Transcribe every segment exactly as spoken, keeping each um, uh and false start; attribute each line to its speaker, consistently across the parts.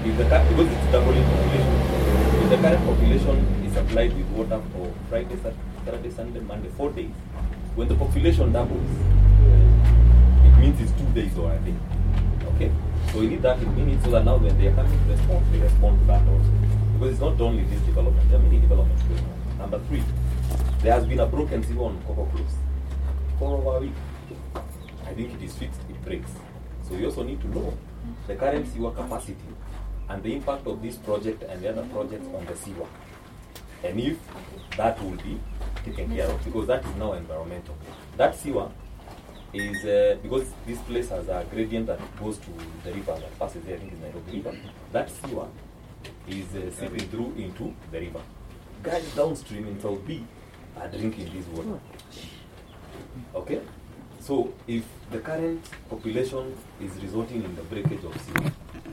Speaker 1: if the current, because it's doubling population, if the current population is supplied with water for Friday, Saturday, Sunday, Monday, four days, when the population doubles, it means it's two days or a day. Okay? So we need that in minutes so that now when they are coming to respond, they respond to that also. Because it's not only this development, there are many developments going on. Number three, there has been a broken sewer on Coco Close for over a week. I think it is fixed, it breaks. So we also need to know the current sewer capacity and the impact of this project and the other projects on the sewer. And if that will be taken care of, because that is now environmental. That sewer is, uh, because this place has a gradient that goes to the river that passes there, I think it's Nairobi River. That sewer is uh, seeping through into the river. Guys downstream in South B are drinking this water. Okay? So if the current population is resulting in the breakage of sewer,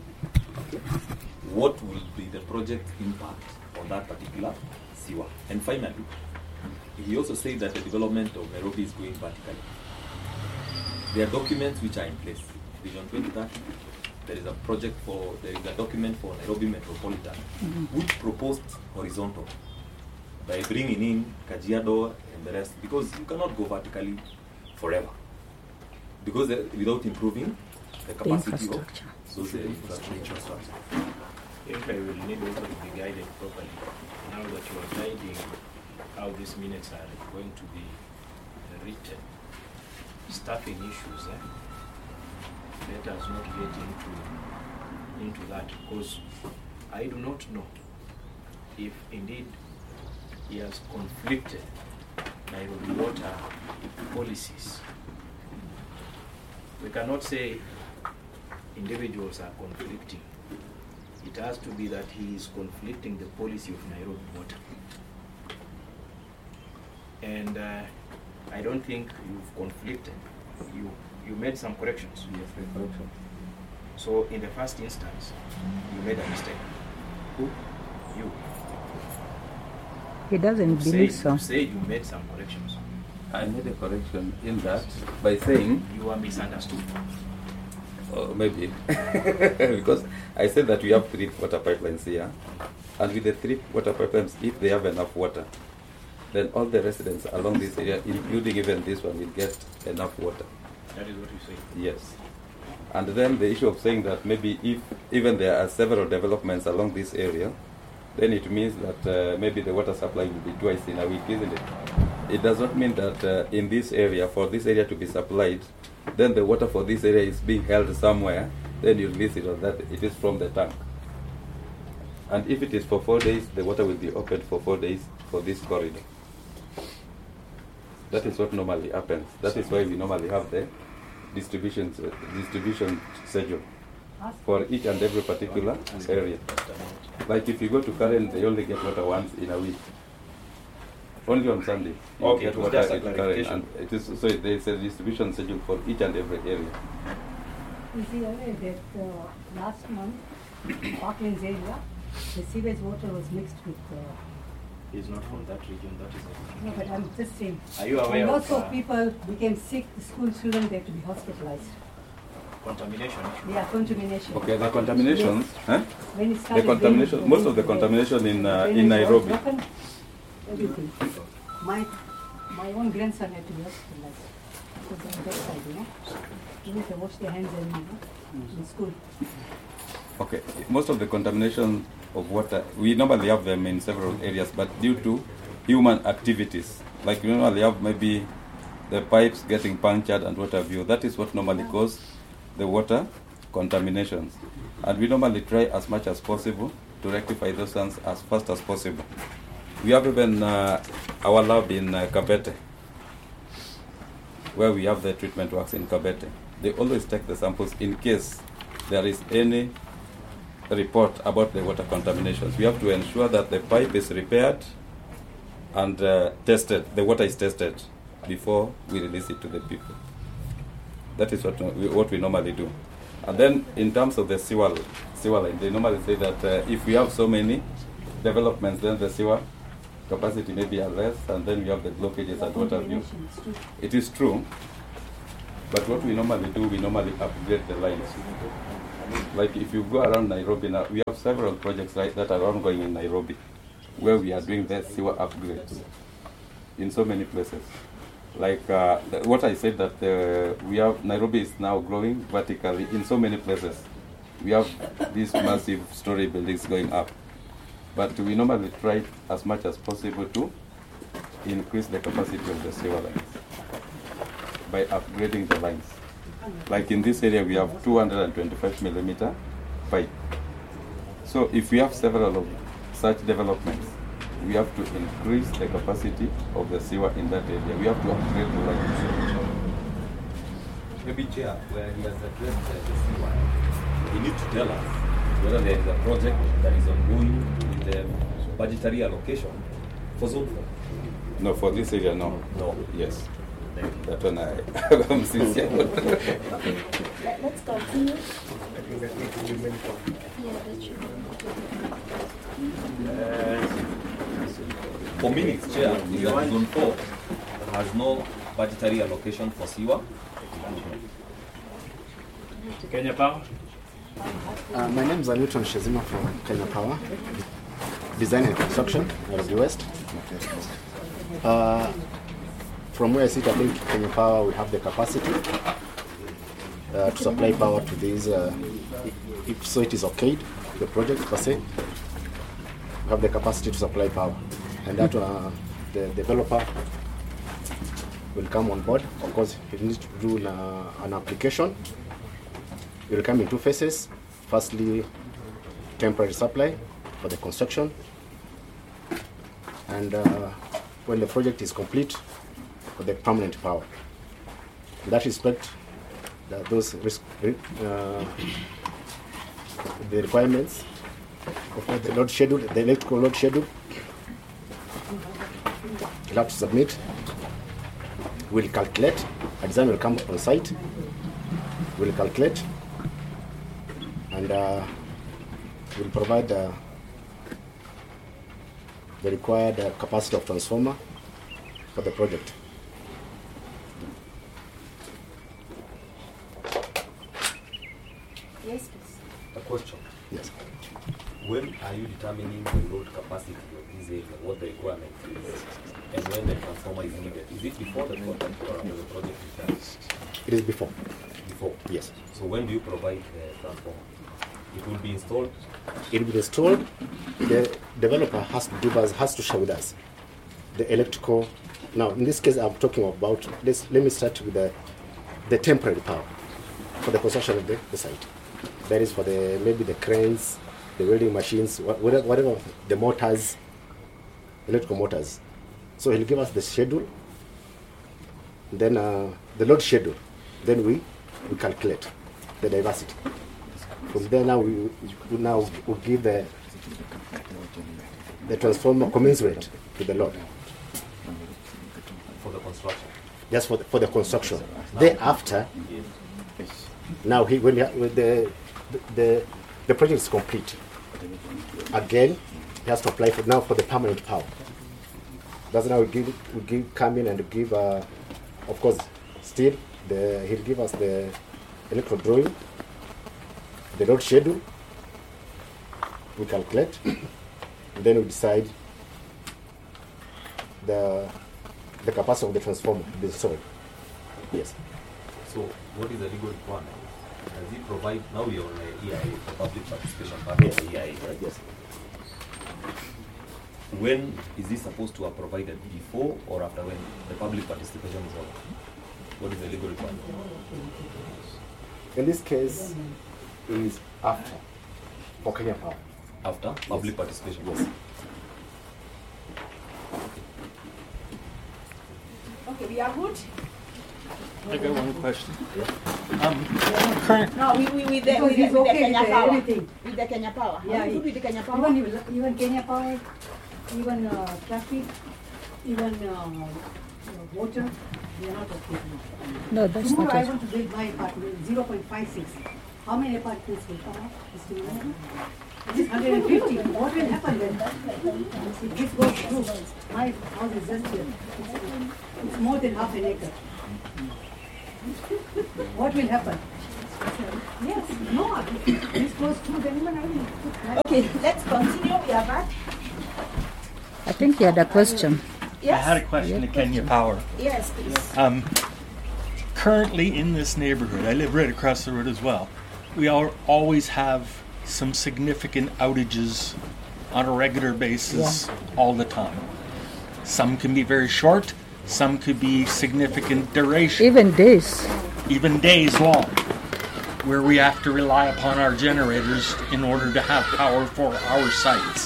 Speaker 1: what will be the project impact on that particular sewer? And finally, he also said that the development of Nairobi is going vertically. There are documents which are in place. Vision twenty thirty, there is a project for, there is a document for Nairobi Metropolitan, mm-hmm. which proposed horizontal by bringing in Kajiado and the rest, because you cannot go vertically forever. Because uh, without improving the capacity
Speaker 2: the
Speaker 1: of social infrastructure.
Speaker 3: If I will need also to be guided properly, now that you are guiding how these minutes are going to be written, staffing issues, eh? Let us not get into, into that, because I do not know if indeed he has conflicted Nairobi water policies. We cannot say individuals are conflicting. It has to be that he is conflicting the policy of Nairobi water. And uh, I don't think you've conflicted. You you made some corrections.
Speaker 4: Yes, the correction.
Speaker 3: So in the first instance, you made a mistake.
Speaker 4: Who?
Speaker 3: You.
Speaker 2: He doesn't
Speaker 3: Say,
Speaker 2: believe so.
Speaker 3: you say you made some corrections.
Speaker 4: I made a correction in that by saying
Speaker 3: You are misunderstood.
Speaker 4: oh, maybe because I said that we have three water pipelines here, and with the three water pipelines, if they have enough water, then all the residents along this area, including even this one, will get enough water.
Speaker 3: That is what you say.
Speaker 4: Yes. And then the issue of saying that maybe if even there are several developments along this area, then it means that uh, maybe the water supply will be twice in a week, isn't it? It does not mean that uh, in this area, for this area to be supplied, then the water for this area is being held somewhere, then you'll miss it, or that it is from the tank. And if it is for four days, the water will be opened for four days for this corridor. That is what normally happens. That is why we normally have the distribution uh, distribution schedule for each and every particular area. Like if you go to Karen, they only get water once in a week. Only on Sunday. You
Speaker 3: Okay,
Speaker 4: get
Speaker 3: it was
Speaker 4: water
Speaker 3: just a
Speaker 4: at Karen,
Speaker 3: clarification.
Speaker 4: and it is so there is a distribution schedule for each and every area.
Speaker 5: Is he aware that uh, last month, Parklands area, the sewage water was mixed with. Uh,
Speaker 3: He's not from that region, that is it.
Speaker 5: no, but I'm just saying.
Speaker 3: Are you aware
Speaker 5: and
Speaker 3: of,
Speaker 5: lots of
Speaker 3: uh,
Speaker 5: people became sick. The school children they had to be hospitalized.
Speaker 3: Contamination issue?
Speaker 5: Yeah, contamination.
Speaker 4: Okay, the contaminations, huh?
Speaker 5: When it
Speaker 4: The
Speaker 5: started
Speaker 4: contamination,
Speaker 5: raining,
Speaker 4: most of the
Speaker 5: the
Speaker 4: contamination in uh,
Speaker 5: drainage
Speaker 4: in
Speaker 5: was
Speaker 4: Nairobi.
Speaker 5: broken, everything. My my own grandson had to be hospitalized because of that side, you know. You need to wash their hands and you know, in school.
Speaker 4: Okay, most of the contamination of water, we normally have them in several areas, but due to human activities, like we normally have maybe the pipes getting punctured and what have you, that is what normally causes the water contaminations. And we normally try as much as possible to rectify those ones as fast as possible. We have even uh, our lab in uh, Kabete, where we have the treatment works in Kabete. They always take the samples in case there is any report about the water contaminations. We have to ensure that the pipe is repaired and uh, tested, the water is tested before we release it to the people. That is what we, what we normally do. And then in terms of the sewer, sewer line, they normally say that uh, if we have so many developments, then the sewer capacity may be less, and then we have the blockages and what have you. It is true, but what we normally do, we normally upgrade the lines. Like if you go around Nairobi now, we have several projects right that are ongoing in Nairobi, where we are doing the sewer upgrades in so many places. Like uh, the, what I said that uh, we have Nairobi is now growing vertically in so many places. We have these massive story buildings going up, but we normally try as much as possible to increase the capacity of the sewer lines by upgrading the lines. Like in this area, we have two hundred twenty-five millimeter pipe. So if we have several of such developments, we have to increase the capacity of the sewer in that area. We have to upgrade the lines.
Speaker 1: Maybe Chair, where he has addressed uh, the sewer, he needs to tell us whether there is a project that is ongoing with the budgetary allocation for zone four.
Speaker 4: No, for this area, no.
Speaker 1: No.
Speaker 4: Yes. That one I am sincere.
Speaker 2: Okay, Let- let's continue.
Speaker 6: I think that needs to be mentioned.
Speaker 2: Yeah, that should
Speaker 1: For minutes, Chair, is that zone four has no budgetary allocation for sewer.
Speaker 3: Kenya Power?
Speaker 7: Uh, my name is Aluton Shazima from Kenya Power, Design and Construction, Nairobi West. Uh, from where I sit, I think Kenya Power will have the capacity uh, to supply power to these, uh, if so it is okayed, the project per se, we have the capacity to supply power. And that uh, the developer will come on board. Of course, he needs to do uh, an application. It will come in two phases. Firstly, temporary supply for the construction. And uh, when the project is complete, for the permanent power. In that respect, that those risk, uh, the requirements of the load schedule, the electrical load schedule, you'll have to submit. We'll calculate. A design will come on site. We'll calculate, and uh, we'll provide uh, the required uh, capacity of transformer for the project.
Speaker 2: Yes, please.
Speaker 1: A question.
Speaker 7: Yes.
Speaker 1: When are you determining the load capacity of this area, what the requirement is, and when the transformer is needed? Is it before the project or after the project is done?
Speaker 7: It is before.
Speaker 1: Before.
Speaker 7: Yes.
Speaker 1: So when do you provide the transformer? It will be installed.
Speaker 7: It will be installed. The developer has to give us, has to share with us the electrical. Now, in this case, I'm talking about. Let's, let me start with the the temporary power for the construction of the, the site. That is for the maybe the cranes, the welding machines, wha- whatever, whatever the motors, electrical motors. So he'll give us the schedule, then uh, the load schedule. Then we we calculate the diversity. From there now we, we now we give the the transformer commensurate to the load.
Speaker 1: For the construction.
Speaker 7: Just for the, for the construction. Thereafter, now he when, he, when the, the the project is complete, again he has to apply for now for the permanent power. That's now we give we give come in and give uh, of course still the he'll give us the electro drawing, the load schedule. We calculate, and then we decide the the capacity of the transformer to be installed. Yes.
Speaker 1: So what is the legal requirement? Does he provide, now we are on a E I A, the public participation part of the E I A, right?
Speaker 7: Yes.
Speaker 1: When is this supposed to have provided? Before or after when the public participation is over? What is the legal requirement?
Speaker 7: In this case, it is after for Kenya Power.
Speaker 1: After public participation?
Speaker 7: Yes.
Speaker 5: Okay, we are good.
Speaker 8: I got one question.
Speaker 5: No, we, we, with the,
Speaker 2: Because
Speaker 5: with the,
Speaker 2: he's
Speaker 5: with the
Speaker 2: okay
Speaker 5: Kenya
Speaker 2: with
Speaker 5: Power.
Speaker 2: everything.
Speaker 5: With the Kenya Power.
Speaker 2: Yeah,
Speaker 5: Are you
Speaker 2: he-
Speaker 5: good with the Kenya Power?
Speaker 2: Even, you- even Kenya Power, even uh, traffic, even uh, water, they are not okay.
Speaker 9: No, that's
Speaker 2: Tomorrow
Speaker 9: not
Speaker 2: I
Speaker 9: us.
Speaker 2: want to build my apartment, zero point five six. How many apartments will come up? Mister Manager? It is one hundred fifty. What will happen then? If this goes through, my house is just here. It's, it's more than half an acre. What will happen? Yes, no, this goes through the human element.
Speaker 9: Okay, let's continue. We are back.
Speaker 5: I think you had a question.
Speaker 9: Yes.
Speaker 8: I had a question to Kenya Power.
Speaker 9: Yes, please.
Speaker 8: Um, currently in this neighborhood, I live right across the road as well, we are, always have some significant outages on a regular basis all the time. Some can be very short, some could be significant duration.
Speaker 5: Even days.
Speaker 8: Even days long, where we have to rely upon our generators in order to have power for our sites.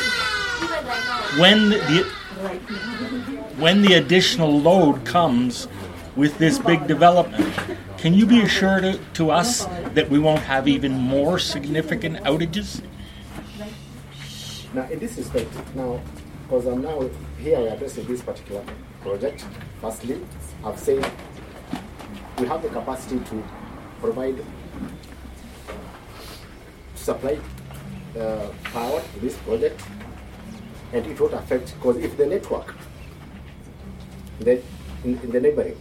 Speaker 8: When the when the additional load comes with this big development, can you be assured to, to us that we won't have even more significant outages?
Speaker 7: Now, in this respect, now, because I'm now here addressing this particular project, firstly, I've said we have the capacity to provide, to supply uh, power to this project, and it won't affect, because if the network that in, in the neighboring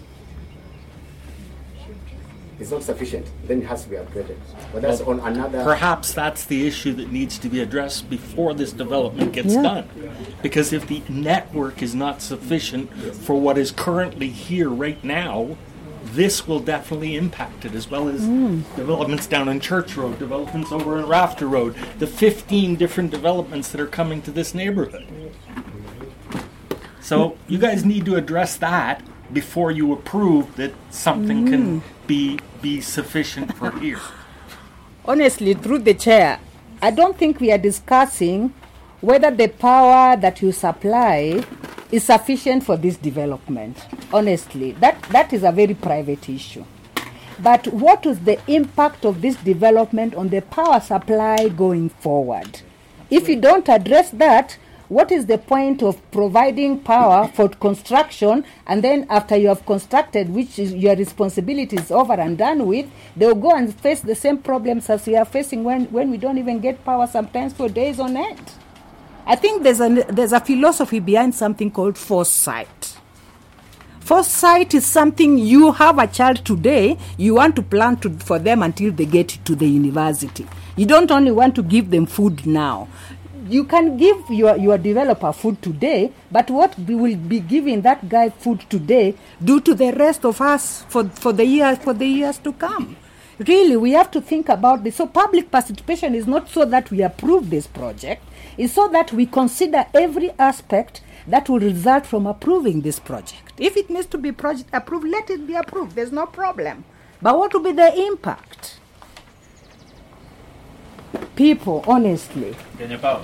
Speaker 7: is not sufficient, then it has to be upgraded. But that's on another.
Speaker 8: Perhaps that's the issue that needs to be addressed before this development gets
Speaker 5: Yeah.
Speaker 8: done. Because if the network is not sufficient for what is currently here right now, this will definitely impact it, as well as developments down on Church Road, developments over in Rafter Road, the fifteen different developments that are coming to this neighborhood. So you guys need to address that before you approve that something can be be sufficient for here.
Speaker 5: Honestly, through the chair, I don't think we are discussing whether the power that you supply is sufficient for this development. Honestly, that, that is a very private issue. But what is the impact of this development on the power supply going forward? If you don't address that, what is the point of providing power for construction, and then after you have constructed, which is your responsibility is over and done with, they'll go and face the same problems as we are facing when, when we don't even get power sometimes for days on end. I think there's a, there's a philosophy behind something called foresight. Foresight is something you have a child today, you want to plan to, for them until they get to the university. You don't only want to give them food now. You can give your, your developer food today, but what we will be giving that guy food today due to the rest of us for, for the years for the years to come. Really, we have to think about this. So public participation is not so that we approve this project, it's so that we consider every aspect that will result from approving this project. If it needs to be project approved, let it be approved. There's no problem. But what will be the impact? People, honestly.
Speaker 8: Kenya Power.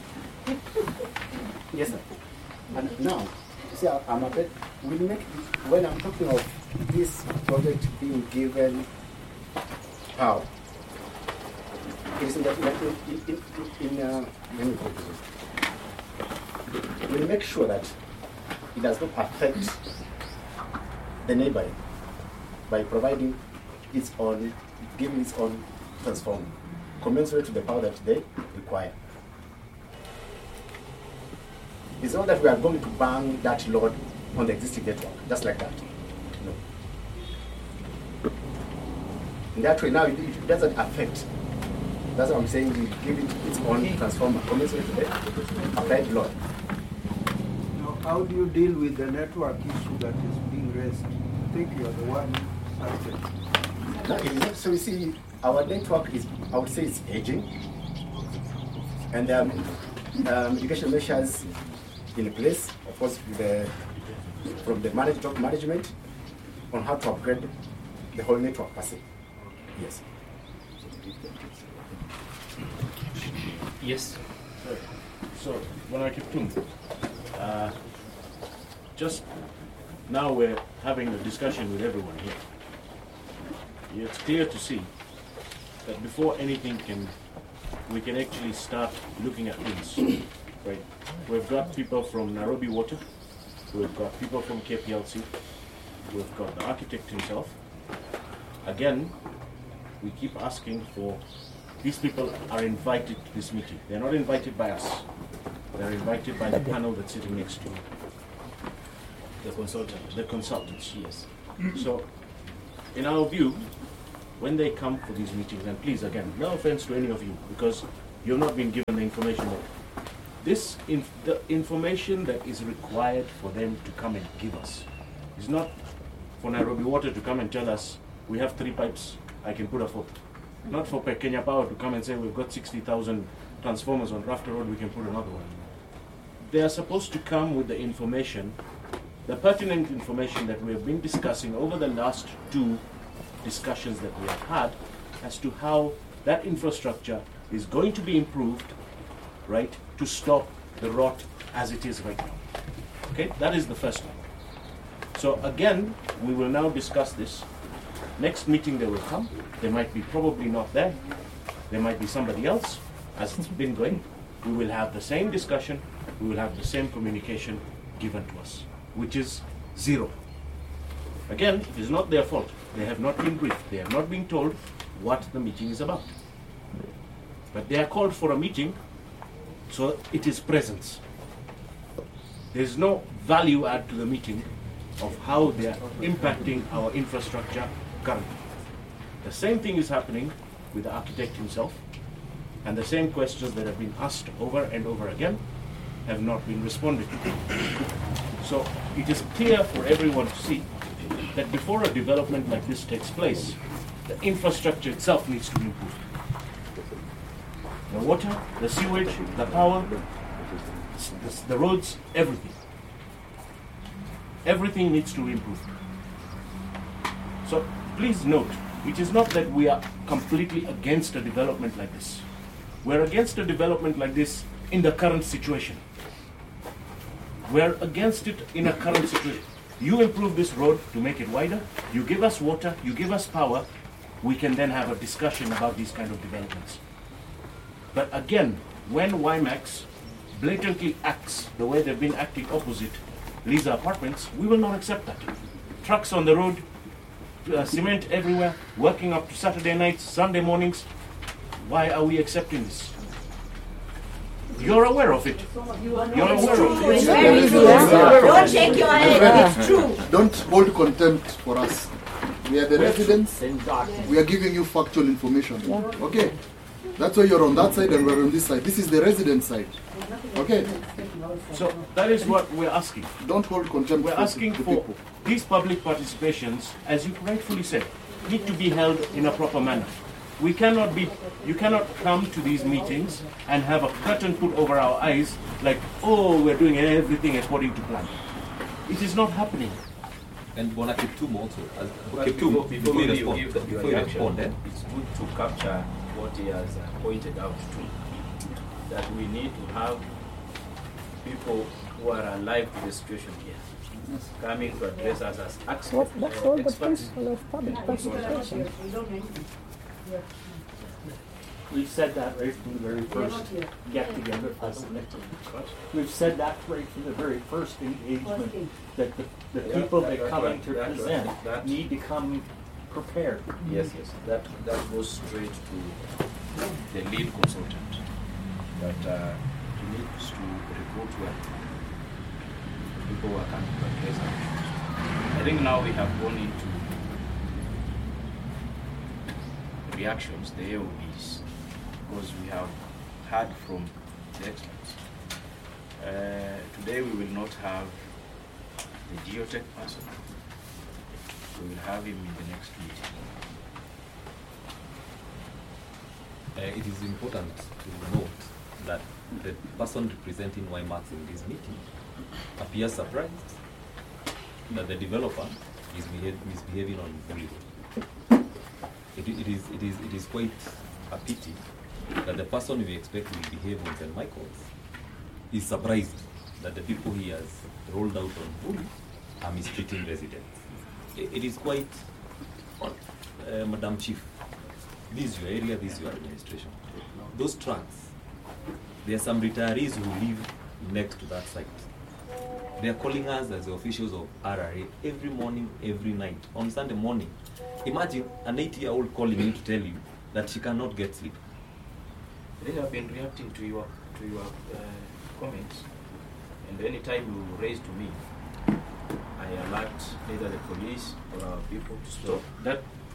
Speaker 7: Yes, sir. And now, see, I- I'm a bit, we make, when I'm talking of this project being given power, it is in the, in, in, in, in uh, let me put it. We make sure that it does not affect the neighboring by providing its own, giving its own transformer, commensurate to the power that they require. It's not that we are going to bang that load on the existing network, just like that. No. In that way, now it, it doesn't affect. That's what I'm saying. We give it its own transformer, commensurate to the applied load.
Speaker 6: Now, how do you deal with the network issue that is being raised? I think you are the one who started.
Speaker 7: Now, it is not- so you see, our network is, I would say, it's aging, and um, um, education measures in place, of course, the, from the manage, top management on how to upgrade the whole network per se. Yes.
Speaker 3: Yes. So, when I keep uh, just now we're having a discussion with everyone here. It's clear to see that before anything can, we can actually start looking at things. Right. We've got people from Nairobi Water, we've got people from K P L C, we've got the architect himself. Again, we keep asking for, these people are invited to this meeting. They're not invited by us. They're invited by the panel that's sitting next to you. The consultant. The consultants, yes. So, in our view, when they come for these meetings, and please, again, no offense to any of you, because you've not been given the information that this, inf the information that is required for them to come and give us is not for Nairobi Water to come and tell us, we have three pipes, I can put a fourth. Not for Kenya Power to come and say, we've got sixty thousand transformers on Rafter Road, we can put another one. They are supposed to come with the information, the pertinent information that we have been discussing over the last two discussions that we have had as to how that infrastructure is going to be improved, right, to stop the rot as it is right now. Okay, that is the first one. So again, we will now discuss this. Next meeting they will come. They might be probably not there. There might be somebody else, as it's been going. We will have the same discussion. We will have the same communication given to us, which is zero. Again, it is not their fault. They have not been briefed. They have not been told what the meeting is about. But they are called for a meeting, so it is presence. There is no value add to the meeting of how they are impacting our infrastructure currently. The same thing is happening with the architect himself, and the same questions that have been asked over and over again have not been responded to. So it is clear for everyone to see that before a development like this takes place, the infrastructure itself needs to be improved. The water, the sewage, the power, the, the roads, everything. Everything needs to be improved. So please note, it is not that we are completely against a development like this. We're against a development like this in the current situation. We're against it in a current situation. You improve this road to make it wider, you give us water, you give us power, we can then have a discussion about these kind of developments. But again, when WiMAX blatantly acts the way they've been acting opposite Lisa Apartments, we will not accept that. Trucks on the road, uh, cement everywhere, working up to Saturday nights, Sunday mornings. Why are we accepting this? You're aware of it. You're aware of it.
Speaker 9: It's very true. Don't shake your head. It's true.
Speaker 10: Don't hold contempt for us. We are the residents. We are giving you factual information. Okay? That's why you're on that side and we're on this side. This is the resident side. Okay?
Speaker 3: So that is what we're asking.
Speaker 10: Don't hold contempt.
Speaker 3: We're asking for people. These public participations, as you rightfully said, need to be held in a proper manner. We cannot be, you cannot come to these meetings and have a curtain put over our eyes like, oh, we're doing everything according to plan. It is not happening.
Speaker 1: And Bona Kiptum also. As,
Speaker 3: But
Speaker 1: Kiptum,
Speaker 3: before,
Speaker 1: before,
Speaker 3: before
Speaker 1: you
Speaker 3: you
Speaker 1: respond,
Speaker 3: give the,
Speaker 1: before
Speaker 3: your
Speaker 1: you
Speaker 3: reaction,
Speaker 1: respond, eh?
Speaker 3: it's good to capture what he has uh, pointed out to, that we need to have people who are alive to the situation here, yes, coming to address us as experts.
Speaker 5: That's all the principle of public participation.
Speaker 11: We've said that right from the very first get-together. We've said that right from the very first engagement, that the, the
Speaker 3: Yeah,
Speaker 11: people
Speaker 3: that-
Speaker 11: that come in
Speaker 3: that-
Speaker 11: to
Speaker 3: that-
Speaker 11: present
Speaker 3: that-
Speaker 11: need to come prepared.
Speaker 3: Yes, yes, that, that goes straight to the lead consultant, that uh, he needs to recruit well people who are coming to address our issues. I think now we have gone into reactions, the A O Bs, because we have heard from the experts. Uh, today we will not have the geotech person. We will have him in the next meeting.
Speaker 1: Uh, it is important to note that the person representing WiMAX in this meeting appears surprised that the developer is beha misbehaving on the road. It, it, is, it, is, it is quite a pity that the person we expect will behave on Saint Michael's is surprised that the people he has rolled out on Buli are mistreating residents. It, it is quite, uh, Madam Chief, this is your area, this is your administration. Those trucks, there are some retirees who live next to that site. They are calling us as the officials of R R A every morning, every night. On Sunday morning, imagine an eighty-year-old calling you to tell you that she cannot get sleep.
Speaker 3: They have been reacting to your to your uh, comments, and any time you raise to me, I alert either the police or our people to stop. That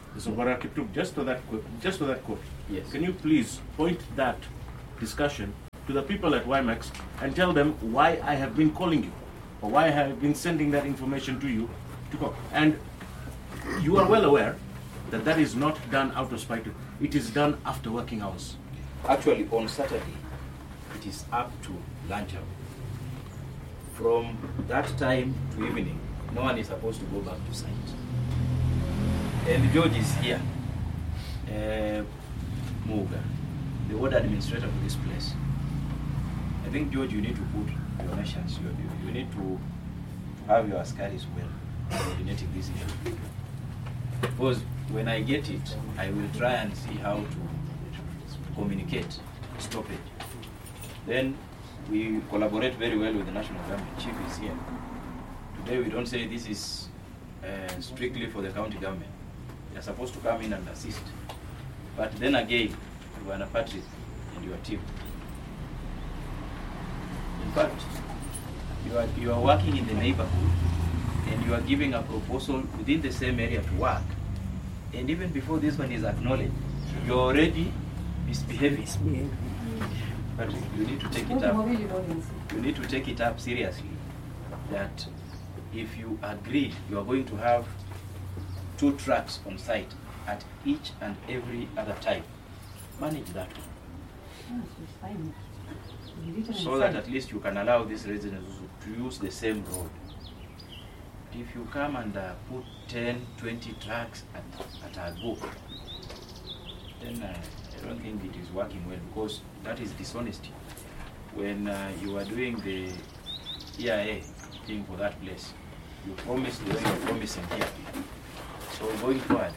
Speaker 12: Mister Bora Kiptum, just to that quote, just to that quote.
Speaker 3: Yes.
Speaker 12: Can you please point that discussion to the people at Y MAX and tell them why I have been calling you, or why I have been sending that information to you to go. And you are well aware that that is not done out of spite. It is done after working hours.
Speaker 3: Actually, on Saturday, it is up to lunch hour. From that time to evening, no one is supposed to go back to site. And George is here, uh, Muga, the ward administrator for this place. I think, George, you need to put your measures. You, you, you need to have your askaris well coordinating this issue. Because when I get it, I will try and see how to communicate, stop it. Then we collaborate very well with the national government. Chief is here. Today we don't say this is uh, strictly for the county government. They are supposed to come in and assist. But then again, you are Patrick and your team. In fact, you are, you are working in the neighborhood and you are giving a proposal within the same area to work. And even before this one is acknowledged, you are already misbehaving. But you need to take it up. You need to take it up seriously. That if you agree, you are going to have two trucks on site at each and every other time. Manage that one. So that at least you can allow these residents to use the same road. If you come and uh, put ten, twenty trucks at, at a go, then uh, I don't think it is working well, because that is dishonesty. When uh, you are doing the E I A thing for that place, you promise the way you're promising here. So going forward,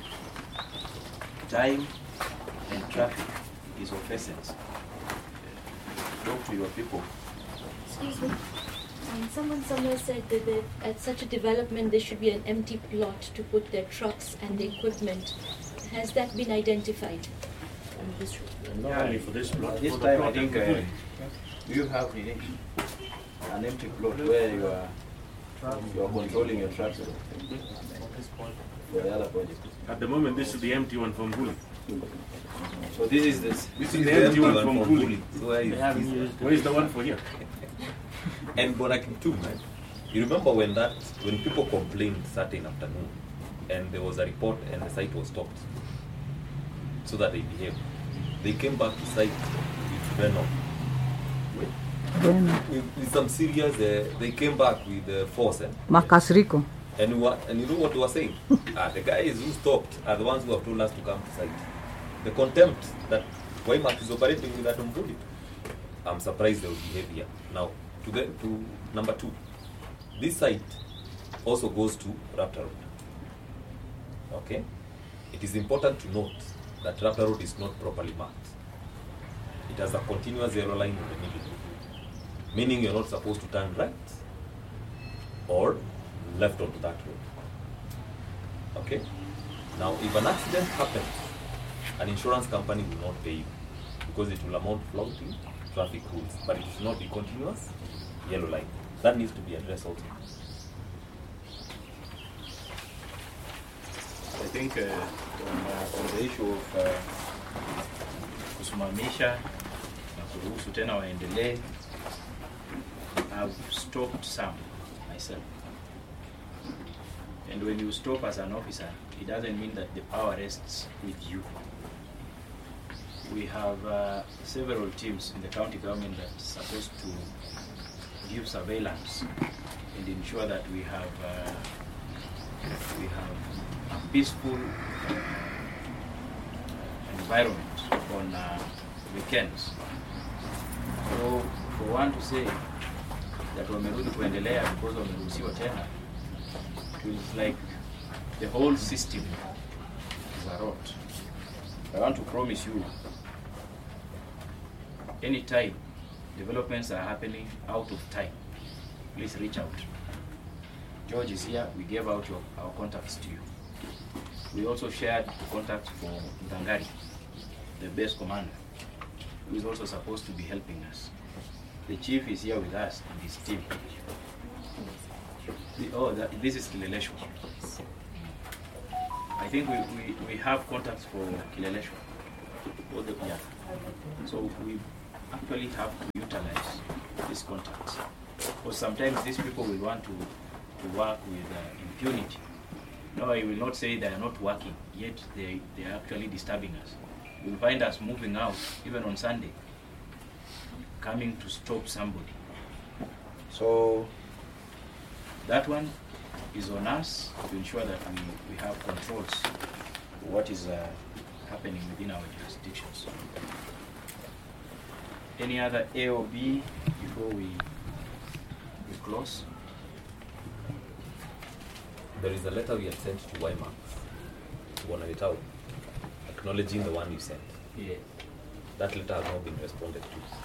Speaker 3: time and traffic is of essence. Talk to your people.
Speaker 13: Excuse me. Um, someone somewhere said that they, at such a development there should be an empty plot to put their trucks and the equipment. Has that been identified? On this
Speaker 12: Not only for this plot,
Speaker 3: This
Speaker 12: for the
Speaker 3: time I
Speaker 12: plot
Speaker 3: think
Speaker 12: and
Speaker 3: uh, you have the an empty plot where you are you are controlling your trucks for the other project.
Speaker 12: At the moment, this is the empty one from Guli.
Speaker 3: So this is this.
Speaker 12: This is the empty one from Guli.
Speaker 1: So where is,
Speaker 12: Where is the one for here?
Speaker 1: And Bonakim too, man. You remember when that when people complained Saturday afternoon, and there was a report and the site was stopped, so that they behaved. They came back to site with venom.
Speaker 5: Venom.
Speaker 1: With, with some serious, uh, they came back with uh, force. Eh?
Speaker 5: Marcus Rico.
Speaker 1: And, we were, and you know what they were saying? ah, the guys who stopped are the ones who have told us to come to site. The contempt that Waymark is operating with that Mbuli. I'm surprised they will behave here. Now, to, the, to number two, this site also goes to Raptor Road. Okay? It is important to note that Raptor Road is not properly marked. It has a continuous yellow line in the middle, meaning you're not supposed to turn right or left onto that road. Okay? Now, if an accident happens, an insurance company will not pay you because it will amount flouting traffic rules, but it should not be continuous yellow line. That needs to be addressed also.
Speaker 3: I think uh, on, uh, on the issue of uh, kusimamisha na kuruhusu tena waendelee, I've stopped some myself. And when you stop as an officer, it doesn't mean that the power rests with you. We have uh, several teams in the county government that's supposed to give surveillance and ensure that we have uh, we have a peaceful uh, environment on uh, weekends. So for one to say that wamerudi kuendelea because wameruhusiwa tena, it is like the whole system is a rot. I want to promise you, anytime developments are happening out of time, please reach out. George is here. We gave out your, our contacts to you. We also shared the contacts for Ndangari, the base commander, who is also supposed to be helping us. The chief is here with us and his team. The, oh, that, this is Kileleshwa. I think we, we, we have contacts for Kileleshwa. All the, yeah. So we actually have to utilize these contacts. Because sometimes these people will want to, to work with uh, impunity. No, I will not say they are not working, yet they, they are actually disturbing us. You'll find us moving out, even on Sunday, coming to stop somebody. So that one is on us to ensure that we, we have controls for what is uh, happening within our jurisdictions. Any other A or B before we, we close?
Speaker 1: There is a letter we had sent to WiMAX, to Bonavitao, acknowledging the one you sent.
Speaker 3: Yeah.
Speaker 1: That letter has not been responded to.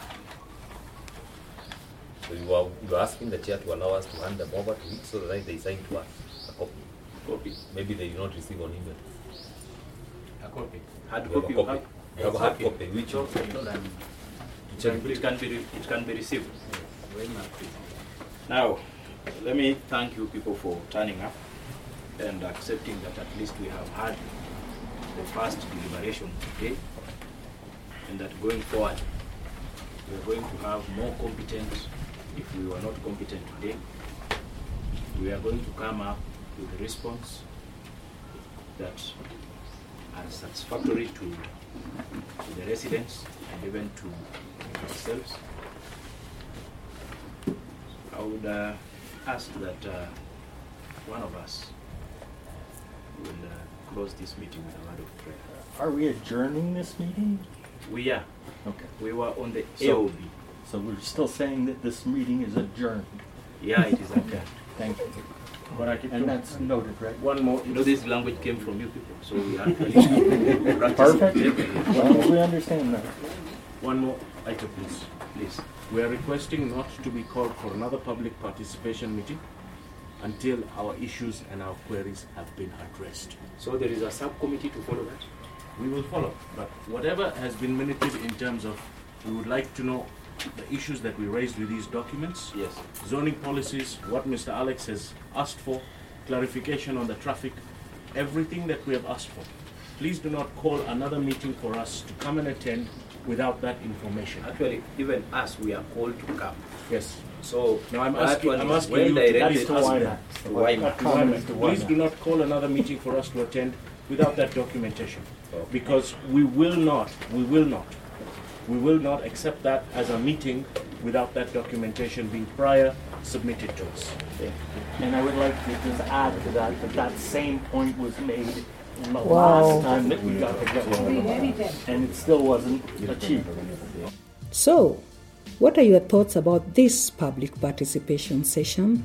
Speaker 1: So you are, you are asking the chair to allow us to hand them over to it so that they sign to us a copy.
Speaker 3: Copy.
Speaker 1: Maybe they do not receive on email.
Speaker 3: A copy. Hard
Speaker 1: We have
Speaker 3: copy.
Speaker 1: a copy.
Speaker 3: have-
Speaker 1: We have a hard
Speaker 3: Okay.
Speaker 1: copy, which you
Speaker 3: Okay.
Speaker 1: to
Speaker 3: It
Speaker 1: check
Speaker 3: can, it can be re- it can be received. Now, let me thank you people for turning up and accepting that at least we have had the first deliberation today, and that going forward we are going to have more competent. If we were not competent today, we are going to come up with a response that are satisfactory to, to the residents and even to ourselves. I would uh, ask that uh, one of us will uh, close this meeting with a word of prayer.
Speaker 11: Are we adjourning this meeting?
Speaker 3: We are.
Speaker 11: Okay.
Speaker 3: We were on the
Speaker 11: So-
Speaker 3: A O B.
Speaker 11: So we're still saying that this meeting is adjourned?
Speaker 3: Yeah, it is
Speaker 11: Okay,
Speaker 3: adjourned.
Speaker 11: thank you. But I can, and that's noted, right?
Speaker 3: One more. You know, this language came from you people, so we are actually
Speaker 11: Perfect. Well, we understand that.
Speaker 12: One more item, please.
Speaker 3: Please.
Speaker 12: We are requesting not to be called for another public participation meeting until our issues and our queries have been addressed.
Speaker 3: So there is a subcommittee to follow that?
Speaker 12: We will follow, but whatever has been minuted in terms of, we would like to know the issues that we raised with these documents.
Speaker 3: Yes.
Speaker 12: Zoning policies, what Mister Alex has asked for, clarification on the traffic, everything that we have asked for. Please do not call another meeting for us to come and attend without that information.
Speaker 3: Actually, even us, we are called to come.
Speaker 12: Yes.
Speaker 3: So
Speaker 12: Now I'm
Speaker 3: that
Speaker 12: asking,
Speaker 3: one
Speaker 12: I'm
Speaker 3: is
Speaker 12: asking
Speaker 3: well
Speaker 12: you to
Speaker 3: directed
Speaker 12: to
Speaker 3: us
Speaker 12: Wyman.
Speaker 3: to Wyman.
Speaker 12: To Wyman. Please do not call another meeting for us to attend without that documentation. Because we will not, we will not, we will not accept that as a meeting without that documentation being prior submitted to us.
Speaker 11: And I would like to just add to that, that that same point was made in the
Speaker 5: Wow.
Speaker 11: last time that we got together. And it still wasn't achieved.
Speaker 5: So, what are your thoughts about this public participation session?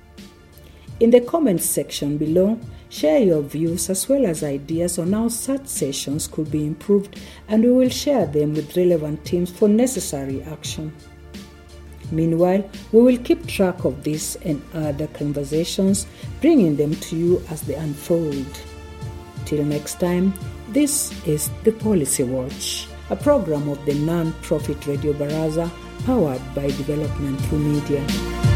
Speaker 5: In the comments section below, share your views as well as ideas on how such sessions could be improved, and we will share them with relevant teams for necessary action. Meanwhile, we will keep track of this and other conversations, bringing them to you as they unfold. Till next time, this is The Policy Watch, a program of the non-profit Radio Baraza powered by Development Through Media.